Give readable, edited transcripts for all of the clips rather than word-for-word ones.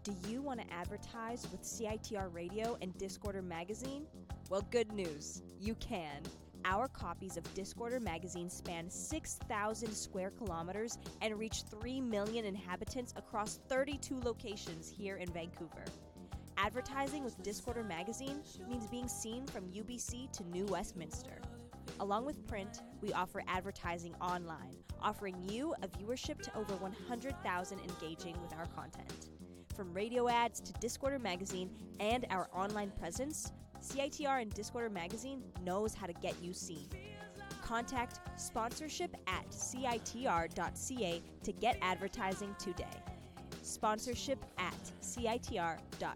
Do you want to advertise with CITR Radio and Discorder Magazine? Well, good news. You can. Our copies of Discorder Magazine span 6,000 square kilometers and reach 3 million inhabitants across 32 locations here in Vancouver. Advertising with Discorder Magazine means being seen from UBC to New Westminster. Along with print, we offer advertising online, offering you a viewership to over 100,000 engaging with our content. From radio ads to Discorder Magazine and our online presence, CITR and Discorder Magazine knows how to get you seen. Contact sponsorship at citr.ca to get advertising today. Sponsorship at citr.ca.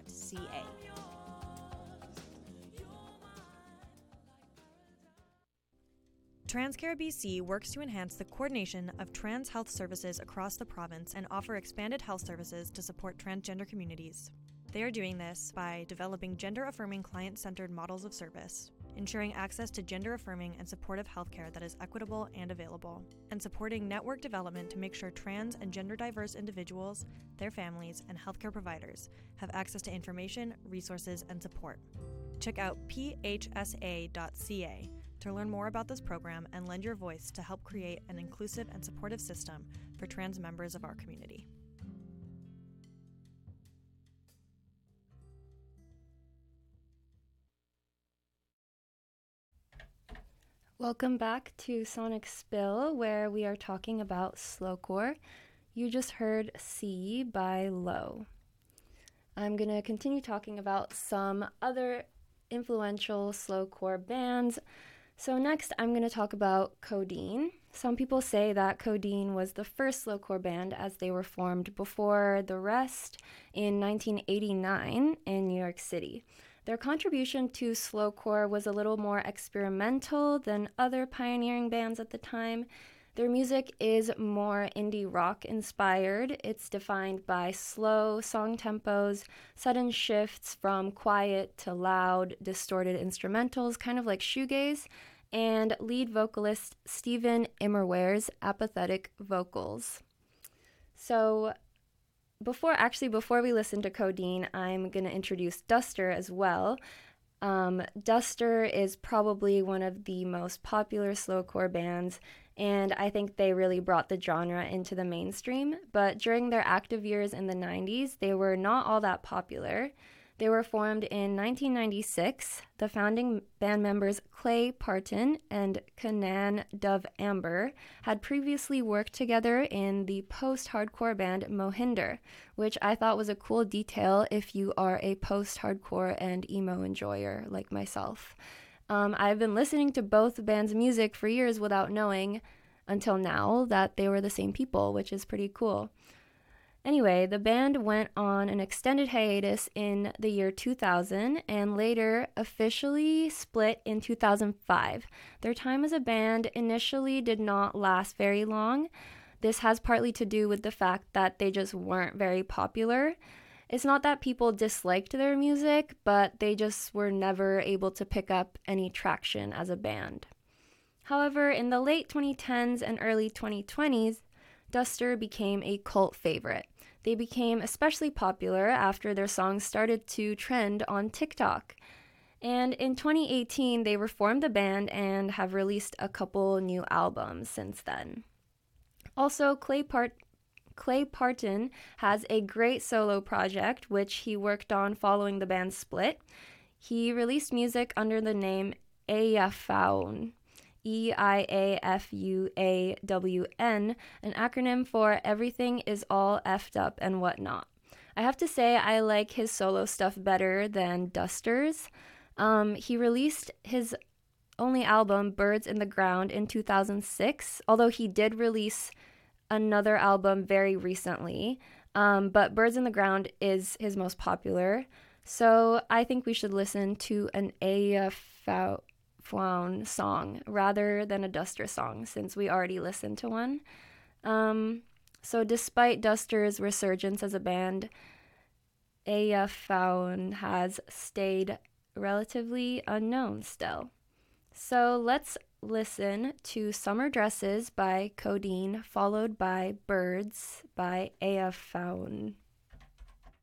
TransCare BC works to enhance the coordination of trans health services across the province and offer expanded health services to support transgender communities. They are doing this by developing gender-affirming client-centered models of service, ensuring access to gender-affirming and supportive healthcare that is equitable and available, and supporting network development to make sure trans and gender-diverse individuals, their families, and healthcare providers have access to information, resources, and support. Check out phsa.ca to learn more about this program and lend your voice to help create an inclusive and supportive system for trans members of our community. Welcome back to Sonic Spill, where we are talking about slowcore. You just heard C by Low. I'm going to continue talking about some other influential slowcore bands. So next, I'm going to talk about Codeine. Some people say that Codeine was the first slowcore band as they were formed before the rest in 1989 in New York City. Their contribution to slowcore was a little more experimental than other pioneering bands at the time. Their music is more indie rock inspired. It's defined by slow song tempos, sudden shifts from quiet to loud, distorted instrumentals, kind of like shoegaze, and lead vocalist Stephen Immerware's apathetic vocals. So before we listen to Codeine, I'm going to introduce Duster as well. Duster is probably one of the most popular slowcore bands, and I think they really brought the genre into the mainstream. But during their active years in the 90s, they were not all that popular. They were formed in 1996. The founding band members Clay Parton and Kanan Dove Amber had previously worked together in the post-hardcore band Mohinder, which I thought was a cool detail if you are a post-hardcore and emo enjoyer like myself. I've been listening to both bands' music for years without knowing until now that they were the same people, which is pretty cool. Anyway, the band went on an extended hiatus in the year 2000 and later officially split in 2005. Their time as a band initially did not last very long. This has partly to do with the fact that they just weren't very popular. It's not that people disliked their music, but they just were never able to pick up any traction as a band. However, in the late 2010s and early 2020s, Duster became a cult favorite. They became especially popular after their songs started to trend on TikTok. And in 2018, they reformed the band and have released a couple new albums since then. Also, Clay Parton has a great solo project, which he worked on following the band's split. He released music under the name Eyafawn, EIAFUAWN, an acronym for Everything is All Effed Up and Whatnot. I have to say I like his solo stuff better than Duster's. He released his only album, Birds in the Ground, in 2006, although he did release another album very recently, but Birds in the Ground is his most popular. So I think we should listen to an Eyafawn song rather than a Duster song, since we already listened to one. So despite Duster's resurgence as a band, Eyafawn has stayed relatively unknown still. So let's listen to Summer Dresses by Codeine, followed by Birds by Eyafawn.